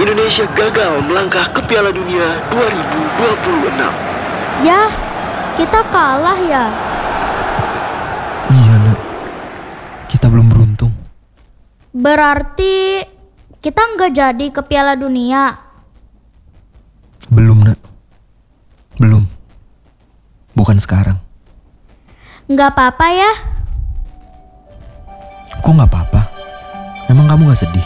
Indonesia gagal melangkah ke Piala Dunia 2026. Yah, kita kalah ya. Iya, Nak. Kita belum beruntung. Berarti kita nggak jadi ke Piala Dunia. Belum, Nak. Belum. Bukan sekarang. Nggak apa-apa ya. Kok nggak apa-apa? Emang kamu nggak sedih?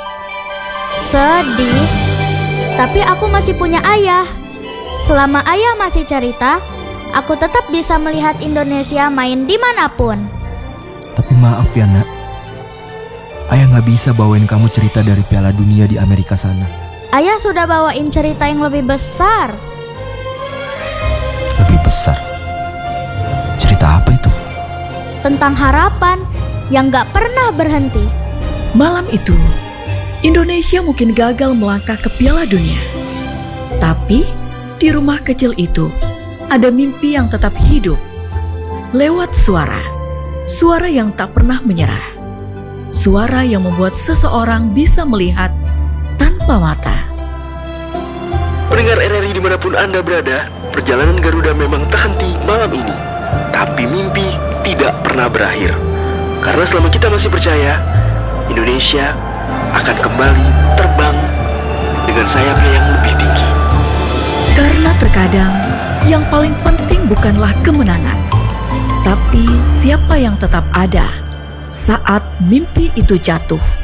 Sedih. Tapi aku masih punya ayah. Selama ayah masih cerita, aku tetap bisa melihat Indonesia main dimanapun. Tapi maaf ya, Nak. Ayah nggak bisa bawain kamu cerita dari Piala Dunia di Amerika sana. Ayah sudah bawain cerita yang lebih besar. Lebih besar? Cerita apa itu? Tentang harapan yang gak pernah berhenti. Malam itu, Indonesia mungkin gagal melangkah ke Piala Dunia. Tapi, di rumah kecil itu, ada mimpi yang tetap hidup. Lewat suara, suara yang tak pernah menyerah. Suara yang membuat seseorang bisa melihat tanpa mata. Pendengar RRI dimanapun Anda berada, perjalanan Garuda memang terhenti malam ini. Tapi mimpi tidak pernah berakhir. Karena selama kita masih percaya, Indonesia akan kembali terbang dengan sayapnya yang lebih tinggi. Karena terkadang yang paling penting bukanlah kemenangan, tapi siapa yang tetap ada saat mimpi itu jatuh.